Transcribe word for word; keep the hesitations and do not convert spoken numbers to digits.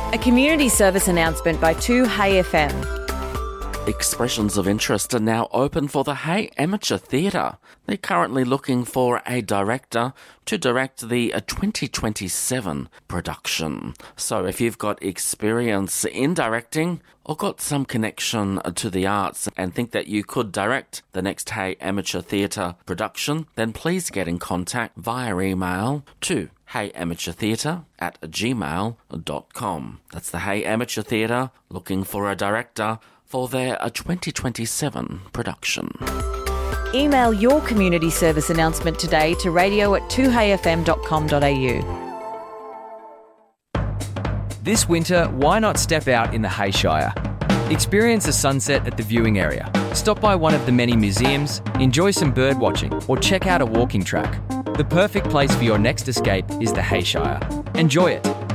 A community service announcement by two Hey F M. Expressions of interest are now open for the Hey Amateur Theatre. They're currently looking for a director to direct the twenty twenty-seven production. So if you've got experience in directing or got some connection to the arts and think that you could direct the next Hey Amateur Theatre production, then please get in contact via email to heyamateurtheatre at gmail dot com. That's the Hey Amateur Theatre looking for a director for their twenty twenty-seven production. Email your community service announcement today to radio at two hey f m dot com dot a u. This winter, why not step out in the Hay Shire? Experience a sunset at the viewing area. Stop by one of the many museums, enjoy some bird watching, or check out a walking track. The perfect place for your next escape is the Hay Shire. Enjoy it.